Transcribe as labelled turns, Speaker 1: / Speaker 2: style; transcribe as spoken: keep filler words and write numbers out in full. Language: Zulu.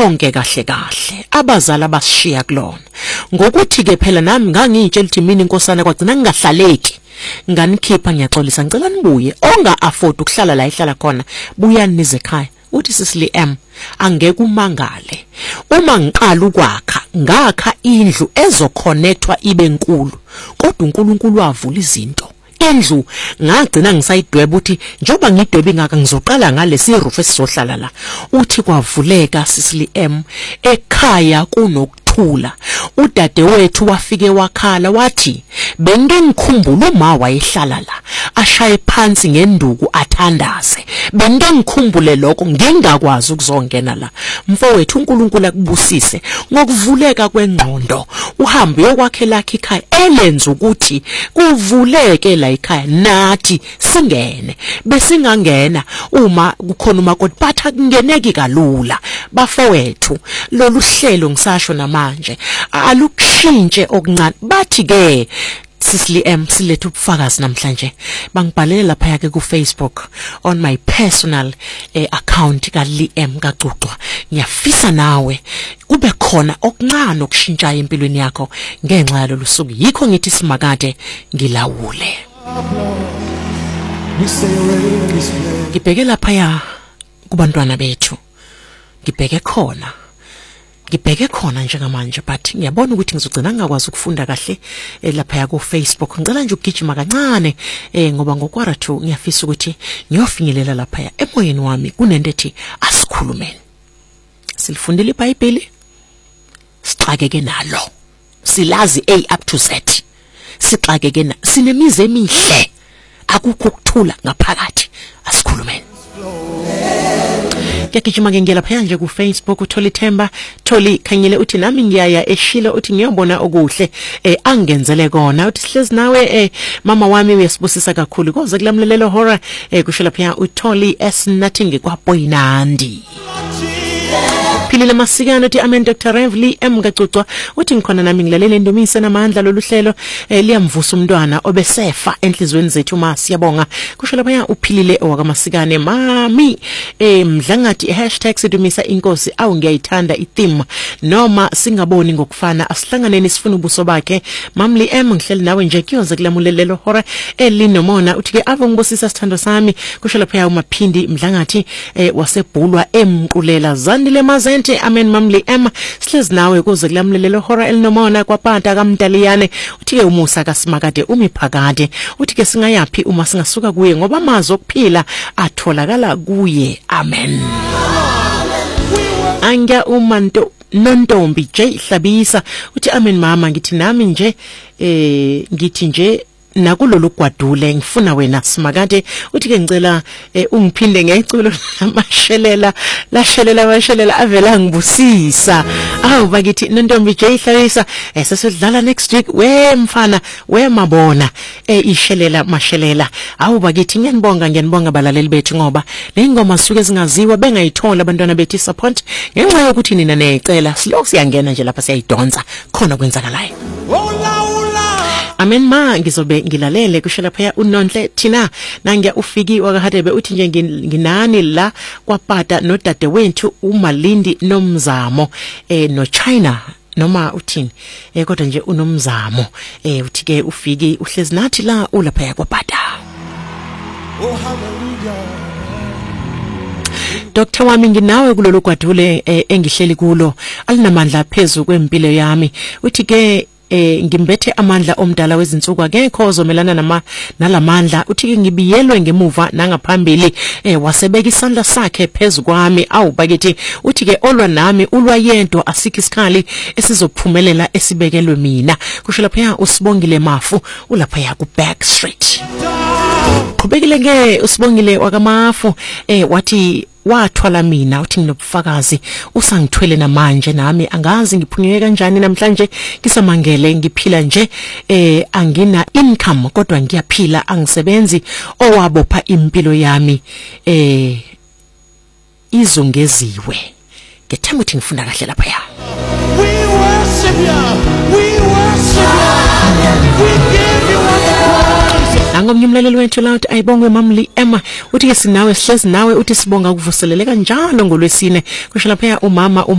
Speaker 1: konke kahle kahle abazali abasishiya kulona ngokuthi ke phela nami ngangitshela ukuthi mina inkosana kwagcina ngingahlaleki nganikhipha ngiyaxolisa ngicela nibuye onga afford ukuhlala la ihlala khona buyani nize ekhaya uthi sisili M angeke umangale uma ngiqala ukwakha ngakha indlu ezoconnectwa ibe enkulu kodwa uNkulunkulu wavula izinto indlu ngagcina ngisayidweba uthi njoba ngidwebe ngaka ngizoqala ngalesi roof esizohlala la uthi kwavuleka sisili M ekhaya kunokuthula udade wethu wafike wakhala wathi bengike ngikhumbula uma wayehlala la ashaye phansi ngenduku athandaze bengike ngikhumbule lokho ngingakwazi ukuzongena la mfowethu uNkulunkulu akubusise ngokuvuleka kwengqondo uhambe uyokwakhela ikhaya elenza ukuthi kuvuleke la ikhaya nathi singene besingangena uma kukhona umakoti batha kungeneki kalula bafowethu lolu hlelo ngisasho namanje alukushintshe okuncane bathi ke Sisili M silethe ubufakazi namhlanje bangibhalele lapha yake ku Facebook on my personal eh, account ka Liam kaCuqwa ngiyafisa nawe kube khona okuncane okushintsha empilweni yakho ngenxa yalo lusuku yikho ngithi simakade ngilawule ngibheke lapha ya kubantwana bethu ngibheke khona ngibheke khona njengamanje but ngiyabona ukuthi ngizogcina ngakwazi ukufunda kahle eh, lapha ya ku Facebook ngicela nje ukugijima kancane eh, ngoba ngokwara two ngiyafisa ukuthi ngiyofinyelela lapha ya emoyeni wami kunento ethi asikhulumeni silifundile iBhayibheli sixakeke nalo silazi A up to Z sixakeke na sinemize emihle akukho ukuthula ngaphakathi asikhulumeni Yakijima ke ngela phaya nje ku Facebook utholi Themba tholi khanyile uthi nami ngiyaya eshilo uthi ngiyobona okuhle eh angenzele kona uthi sihlezi nawe eh mama wami uyasibusisa kakhulu koze kulamlelelo horror eh kushela phaya utholi S nothing kwaBoyinandi Philile Masikana uthi amen Doctor Revli M kaCuqwa uthi ngikhona nami ngilalele Ndomise namandla loluhlelo eh, liyamvusa umntwana obesefa enhlizweni zethu ma siyabonga kushela phaya uphilile owakamasikane mami eh mdlangathi hashtag sidumisa inkosi awu ngiyayithanda itheme noma singaboni ngokufana asihlanganeni sifuna ubuso bakhe mamli M ngihleli nawe nje kuyoze kulamulelelo hora elinomona uthi ke ave ngibusisa sithando sami kushela phaya umaphindi mdlangathi eh, wasebhulwa emqulela zandile maze amen mamli M sihlezi nawe kuze kulamlelelo hora elinomona kwapata kaMdaliyane uthi ke umusa kaSimakade umiphakade uthi ke singayapi uma singasuka kuye ngoba amazi okuphila atholakala kuye amen anga umanto nontombi J Hlabisa uthi amen mama ngithi nami nje eh ngithi nje nakulolu gwadule ngifuna wena Simakade uthi ke ngicela eh, ungiphinde ngeculo lamashelela lashelela amashelela avela ngibusisa awu bakithi nontombi J Hlabisa eh, sesidlala next week we mfana we mabona eh, ishelela mashelela awu bakithi ngiyanibonga ngiyanibonga balaleli bethu ngoba le ngoma sisuke singaziwa bengayithola abantwana bethu support ngenxa yokuthi nina necela silokhu siyangena nje lapha siyayidonsa khona kwenzakalayo amen ma ngizobe ngilalele kushela phaya unonhle thina nangiya ufiki wakahadebe uthi nje nginani la kwapata nodade wethu uMalindi nomzamo eh no China noma uthini eh kodwa nje unomzamo eh uthi ke ufiki uhlezi nathi la ulapha kwapata oh hallelujah Doctor wami nginawe kulolu gwadule eh, engihleli kulo alinamandla phezulu kwempilo yami uthi ke eh ngimbethe amandla omdala wezinsuku akekho ozomelana nama nalamandla uthi ngibiyelwe ngemuva nangaphambili eh wasebeka isandla sakhe phezulu kwami awu bakithi uthi ke olwa nami ulwa yento asikho isikhali esizophumelela esibekelwe mina kusho lapha usibongile mafu ulapha ya ku Back Street qhubekile ke usibongile wakamafu eh wathi wathwala mina uthi nginobufakazi usangithwele namanje nami angazi ngiphunyeke kanjani namhlanje kisamangele ngiphila nje eh angina income kodwa ngiyaphila angisebenzi owabopha impilo yami eh izongeziwe ngethemba ukuthi ngifunda kahle lapha ya we worship you we worship you we give you all the praise angomnyumlaleli wethu la uthi ayibongwe mamli Emma uthi ke sinawe sihlezi nawe uthi sibonga ukuvuseleleka njalo ngolwesine kusho lapha umama